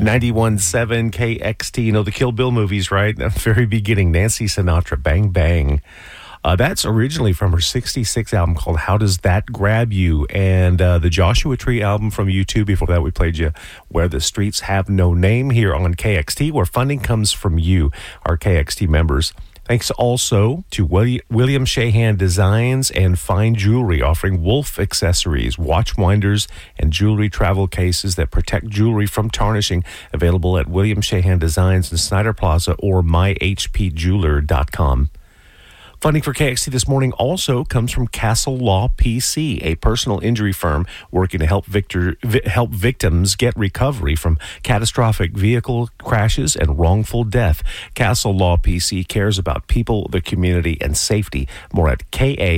91.7 KXT. You know the Kill Bill movies, right? At the very beginning, Nancy Sinatra, Bang Bang. That's originally from her 66 album called How Does That Grab You? And the Joshua Tree album from U2. Before that, we played you Where the Streets Have No Name here on KXT, where funding comes from you, our KXT members. Thanks also to William Shahan Designs and Fine Jewelry, offering Wolf accessories, watch winders, and jewelry travel cases that protect jewelry from tarnishing. Available at William Shahan Designs in Snyder Plaza or myhpjeweler.com. Funding for KXT this morning also comes from Castle Law PC, a personal injury firm working to help victims get recovery from catastrophic vehicle crashes and wrongful death. Castle Law PC cares about people, the community, and safety. More at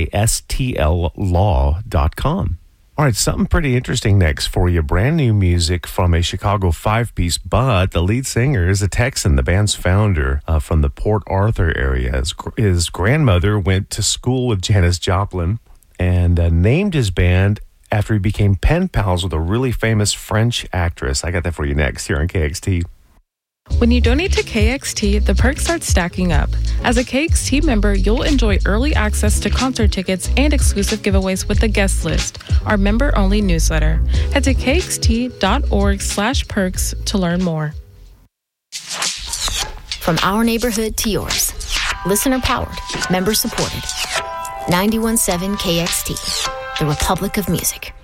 kastllaw.com. All right, something pretty interesting next for you. Brand new music from a Chicago five-piece, but the lead singer is a Texan, the band's founder from the Port Arthur area. His grandmother went to school with Janis Joplin and named his band after he became pen pals with a really famous French actress. I got that for you next here on KXT. When you donate to KXT, the perks start stacking up. As a KXT member, you'll enjoy early access to concert tickets and exclusive giveaways with the guest list, our member-only newsletter. Head to kxt.org/perks to learn more. From our neighborhood to yours. Listener-powered, member-supported. 91.7 KXT, the Republic of Music.